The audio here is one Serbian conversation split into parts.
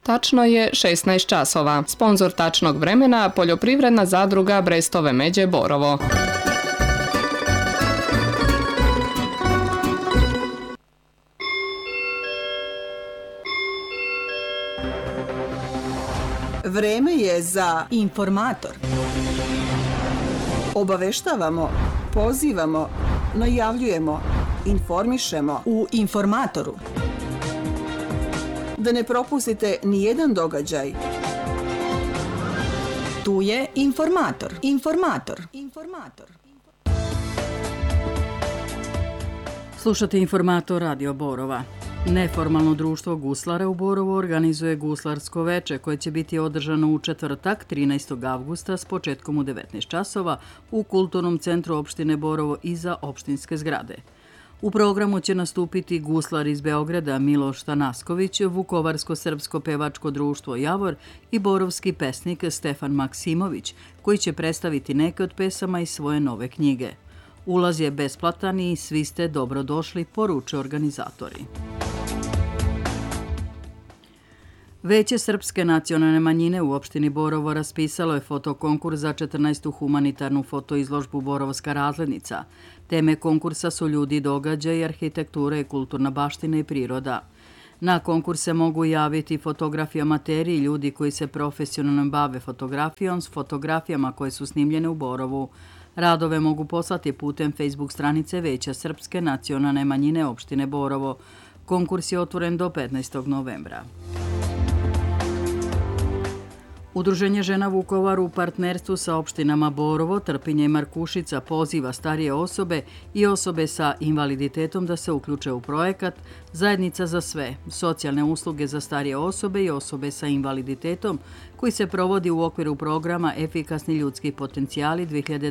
Tačno je 16 časova. Sponzor tačnog vremena poljoprivredna zadruga Brestove Međe Borovo. Vreme je za informator. Obaveštavamo, pozivamo, najavljujemo, informišemo U informatoru. da ne propustite ni jedan događaj. Tu je informator. Informator. Slušate informator Radio Borova. Neformalno društvo guslara u Borovu organizuje guslarsko veče koje će biti održano u četvrtak 13. avgusta s početkom u 19 časova u Kulturnom centru opštine Borovo iza opštinske zgrade. U programu će nastupiti guslar iz Beograda Miloš Tanasković, Vukovarsko-srpsko pevačko društvo Javor i borovski pesnik Stefan Maksimović, koji će predstaviti neke od pesama iz svoje nove knjige. Ulaz je besplatan i svi ste dobrodošli, poruče organizatori. Veće srpske nacionalne manjine u opštini Borovo raspisalo je fotokonkurs za 14. humanitarnu fotoizložbu Borovska razglednica. Teme konkursa su ljudi, događaji, arhitektura i kulturna baština i priroda. Na konkurs se mogu javiti fotografi amateri i ljudi koji se profesionalno bave fotografijom s fotografijama koje su snimljene u Borovu. Radove mogu poslati putem Facebook stranice Veća srpske nacionalne manjine opštine Borovo. Konkurs je otvoren do 15. novembra. Udruženje žena Vukovar u partnerstvu sa opštinama Borovo, Trpinje i Markušica poziva starije osobe i osobe sa invaliditetom da se uključe u projekat Zajednica za sve, socijalne usluge za starije osobe i osobe sa invaliditetom koji se provodi u okviru programa Efikasni ljudski potencijali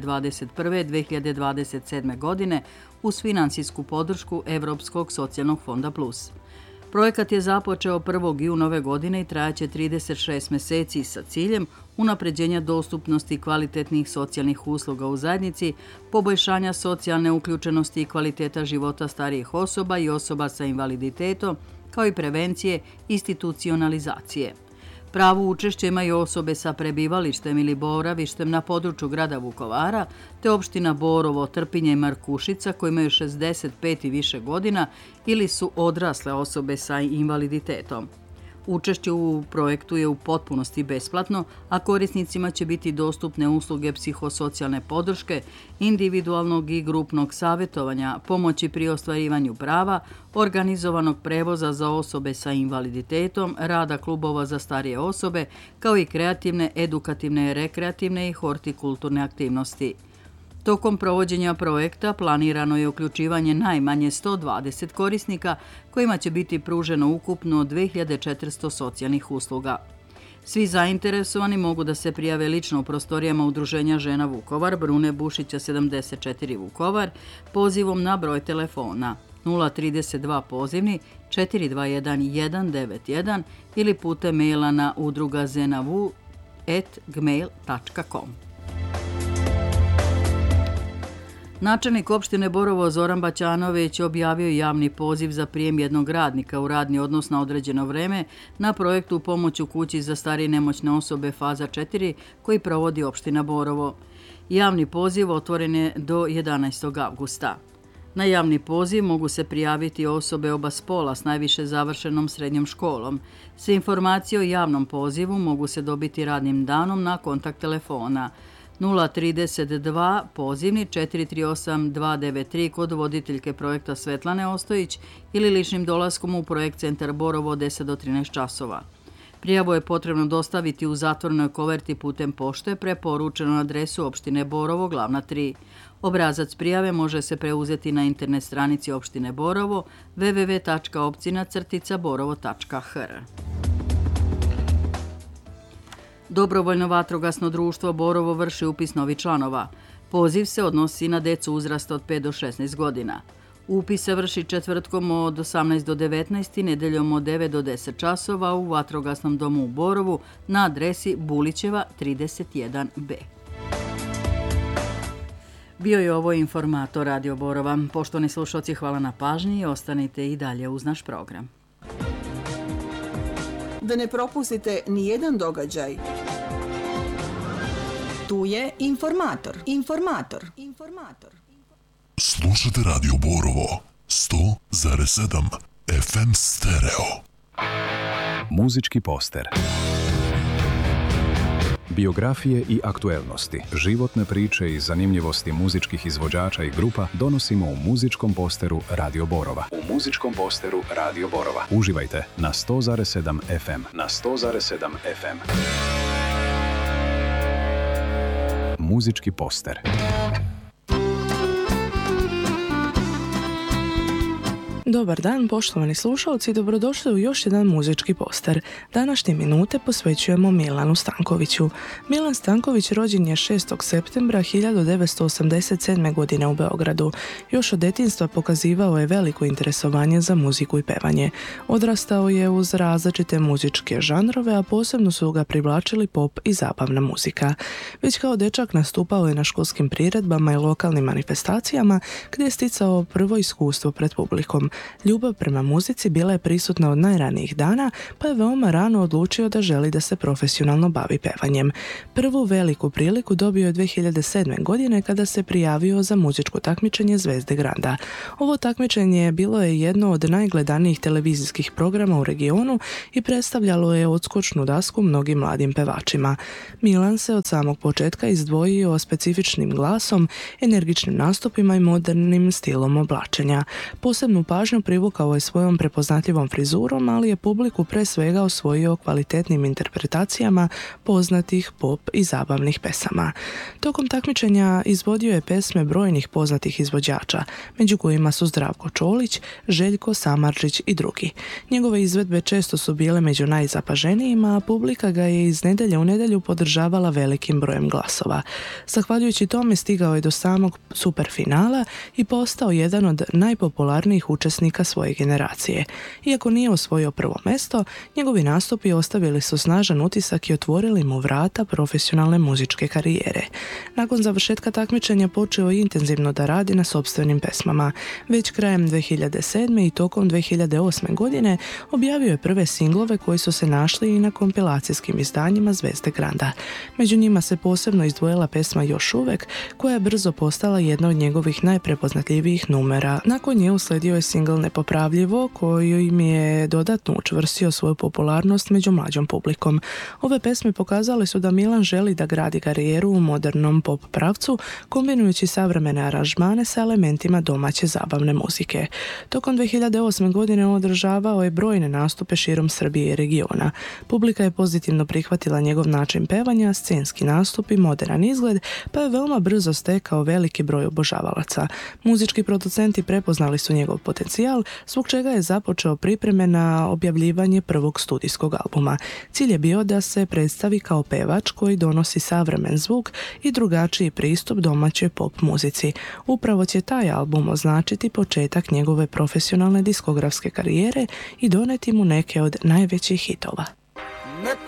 2021-2027. godine uz finansijsku podršku Evropskog socijalnog fonda Plus. Projekat je započeo 1. juna ove godine i trajaće 36 meseci sa ciljem unapređenja dostupnosti kvalitetnih socijalnih usluga u zajednici, poboljšanja socijalne uključenosti i kvaliteta života starijih osoba i osoba sa invaliditetom, kao i prevencije institucionalizacije. Pravo učešće imaju osobe sa prebivalištem ili boravištem na području grada Vukovara, te opština Borovo, Trpinje i Markušica koji imaju 65 i više godina ili su odrasle osobe sa invaliditetom. Učešće u projektu je u potpunosti besplatno, a korisnicima će biti dostupne usluge psihosocijalne podrške, individualnog i grupnog savjetovanja, pomoći pri ostvarivanju prava, organizovanog prevoza za osobe sa invaliditetom, rada klubova za starije osobe, kao i kreativne, edukativne, rekreativne i hortikulturne aktivnosti. Tokom provođenja projekta planirano je uključivanje najmanje 120 korisnika kojima će biti pruženo ukupno 2400 socijalnih usluga. Svi zainteresovani mogu da se prijave lično u prostorijama Udruženja žena Vukovar, Brune Bušića 74 Vukovar, pozivom na broj telefona 032 pozivni 421 191 ili putem maila na udrugazenavu@gmail.com. Načelnik opštine Borovo Zoran Baćanović objavio javni poziv za prijem jednog radnika u radni odnos na određeno vreme na projektu Pomoć u kući za starije i nemoćne osobe faza 4 koji provodi opština Borovo. Javni poziv otvoren je do 11. avgusta. Na javni poziv mogu se prijaviti osobe oba spola s najviše završenom srednjom školom. Sve informacije o javnom pozivu mogu se dobiti radnim danom na kontakt telefona 032 pozivni 438 293 kod voditeljke projekta Svetlane Ostojić ili ličnim dolaskom u projekt Centar Borovo od 10 do 13 časova. Prijavu je potrebno dostaviti u zatvorenoj koverti putem pošte preporučeno na adresu opštine Borovo, glavna 3. Obrazac prijave može se preuzeti na internet stranici opštine Borovo www.opcina-borovo.hr. Dobrovoljno vatrogasno društvo Borovo vrši upis novih članova. Poziv se odnosi na decu uzrasta od 5 do 16 godina. Upis se vrši četvrtkom od 18 do 19 i nedeljom od 9 do 10 časova u Vatrogasnom domu u Borovu na adresi Bulićeva 31B. Bio je ovo informator Radio Borova. Poštovani slušalci, hvala na pažnji i ostanite i dalje uz naš program. Da ne propustite ni jedan događaj. Tu je informator. Slušate Radio Borovo 100,7 FM stereo. Muzički poster. Biografije i aktuelnosti, životne priče i zanimljivosti muzičkih izvođača i grupa donosimo u muzičkom posteru Radio Borova. Uživajte na 100,7 FM. Muzički poster. Dobar dan, poštovani slušalci, dobrodošli u još jedan muzički poster. Današnje minute posvećujemo Milanu Stankoviću. Milan Stanković rođen je 6. septembra 1987. godine u Beogradu. Još od djetinjstva pokazivao je veliko interesovanje za muziku i pevanje. Odrastao je uz različite muzičke žanrove, a posebno su ga privlačili pop i zabavna muzika. Već kao dečak nastupao je na školskim priredbama i lokalnim manifestacijama, gdje je sticao prvo iskustvo pred publikom. Ljubav prema muzici bila je prisutna od najranijih dana, pa je veoma rano odlučio da želi da se profesionalno bavi pevanjem. Prvu veliku priliku dobio je 2007. godine kada se prijavio za muzičko takmičenje Zvezde Granda. Ovo takmičenje bilo je jedno od najgledanijih televizijskih programa u regionu i predstavljalo je odskočnu dasku mnogim mladim pevačima. Milan se od samog početka izdvojio specifičnim glasom, energičnim nastupima i modernim stilom oblačenja. Posebnu pažnju privukao je svojom prepoznatljivom frizurom, ali je publiku pre svega osvojio kvalitetnim interpretacijama poznatih pop i zabavnih pesama. Tokom takmičenja izvodio je pesme brojnih poznatih izvođača, među kojima su Zdravko Čolić, Željko Samardžić i drugi. Njegove izvedbe često su bile među najzapaženijima, a publika ga je iz nedelje u nedelju podržavala velikim brojem glasova. Zahvaljujući tome stigao je do samog superfinala i postao jedan od najpopularnijih učesnika svoje generacije. Iako nije osvojio prvo mesto, njegovi nastupi ostavili su snažan utisak i otvorili mu vrata profesionalne muzičke karijere. Nakon završetka takmičenja počeo je intenzivno da radi na sopstvenim pesmama. Već krajem 2007. i tokom 2008. godine objavio je prve singlove koji su se našli i na kompilacijskim izdanjima Zvezde Granda. Među njima se posebno izdvojila pesma Još uvek, koja je brzo postala jedna od njegovih najprepoznatljivijih numera. Nakon nje usledio je singl Nepopravljivo, koji im je dodatno učvrstio svoju popularnost među mlađom publikom. Ove pesme pokazale su da Milan želi da gradi karijeru u modernom pop pravcu, kombinujući savremene aranžmane sa elementima domaće zabavne muzike. Tokom 2008. godine održavao je brojne nastupe širom Srbije i regiona. Publika je pozitivno prihvatila njegov način pevanja, scenski nastup i moderan izgled, pa je veoma brzo stekao veliki broj obožavalaca. Muzički producenti prepoznali su njegov potencijal, zbog čega je započeo pripreme na objavljivanje prvog studijskog albuma. Cilj je bio da se predstavi kao pevač koji donosi savremen zvuk i drugačiji pristup domaćoj pop muzici. Upravo će taj album označiti početak njegove profesionalne diskografske karijere i doneti mu neke od najvećih hitova.